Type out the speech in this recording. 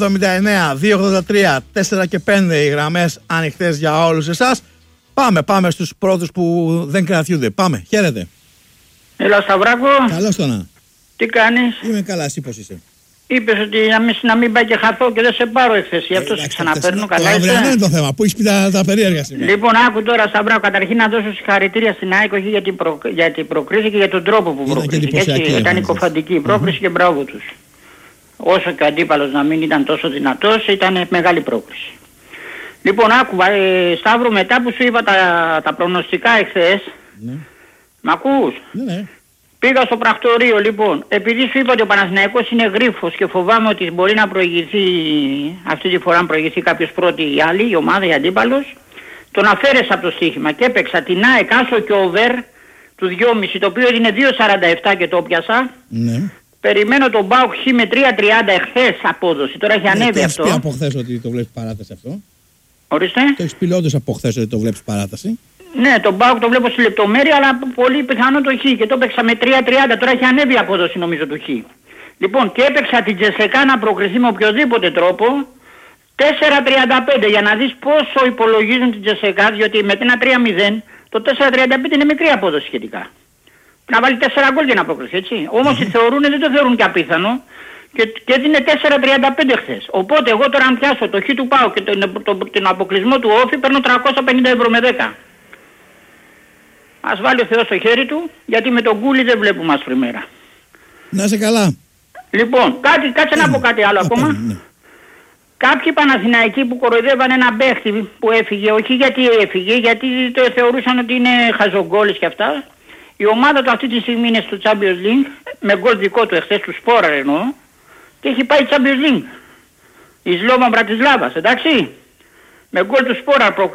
79, 283, 4 και 5 οι γραμμές ανοιχτές για όλους εσάς. Πάμε στους πρώτους που δεν κρατιούνται. Πάμε, χαίρετε. Έλα Σταυράκο. Καλώς το να. Τι κάνεις? Είμαι καλά, εσύ πώς είσαι? Είπες ότι να μην πάει και χαθώ και δεν σε πάρω εχθές. Γι' αυτό σε ξαναπαίρνω. Καλά είσαι? Αυτό είναι το θέμα. Πού έχεις πει τα περίεργα σήμερα? Λοιπόν, άκου τώρα Σταυράκο. Καταρχήν να δώσω συγχαρητήρια στην ΑΕΚ για την προκρίση και για τον τρόπο που προκρίθηκε. Ήταν οικοφαντική η πρόκριση και μπράβο τους. Όσο και ο αντίπαλος να μην ήταν τόσο δυνατός, ήταν μεγάλη πρόκριση. Λοιπόν, άκου Σταύρο, μετά που σου είπα τα προγνωστικά εχθές, Ναι. μ' ακούς? Ναι. Πήγα στο πρακτορείο λοιπόν, επειδή σου είπα ότι ο Παναθηναϊκός είναι γρίφος και φοβάμαι ότι μπορεί να προηγηθεί, αυτή τη φορά να προηγηθεί κάποιος πρώτη ή άλλη, η ομάδα, η αντίπαλος, τον αφαίρεσα από το στοίχημα και έπαιξα την ΑΕΚ άσο και over του 2,5, το οποίο είναι 2,47 και το πιάσα. Ναι. Περιμένω τον ΠΑΟΚ Χ με 3,30 εχθές απόδοση, τώρα έχει ανέβει αυτό. Το έχεις πει από χθες ότι το βλέπεις παράταση αυτό? Ορίστε. Το έχεις πει όντως από χθες ότι το βλέπεις παράταση? Ναι, τον ΠΑΟΚ το βλέπω στη λεπτομέρεια, αλλά πολύ πιθανό το Χ και το έπαιξα με 3,30, τώρα έχει ανέβει η απόδοση νομίζω του Χ. Λοιπόν, και έπαιξα την Τζεσεκά να προκριθεί με οποιοδήποτε τρόπο, 4,35 για να δεις πόσο υπολογίζουν την Τζεσεκά, διότι με ένα 3-0 το 4,35 είναι μικρή απόδοση σχετικά. Να βάλει 4 γκολ για να προκριθεί, έτσι. Όμως οι θεωρούν, δεν το θεωρούν και απίθανο και έδινε 4,35 χθες. Οπότε εγώ τώρα αν πιάσω το Χ του ΠΑΟΚ και τον αποκλεισμό του Όφη παίρνω 350 ευρώ με 10. Ας βάλει ο Θεός στο χέρι του, γιατί με τον Κούλι δεν βλέπουμε άσπρη μέρα. Να είσαι καλά. Λοιπόν, κάτσε να πω κάτι άλλο ακόμα. Ναι. Κάποιοι Παναθηναϊκοί που κοροϊδεύαν ένα παίχτη που έφυγε, όχι γιατί έφυγε, γιατί το θεωρούσαν ότι είναι χαζογκόλης και αυτά. Η ομάδα του αυτή τη στιγμή είναι στο Champions League, με γκολ δικό του εχθές, του Σπόραρ εννοώ, και έχει πάει Champions League. Η Σλόβα Μπρατισλάβας, εντάξει. Με γκολ του Σπόραρ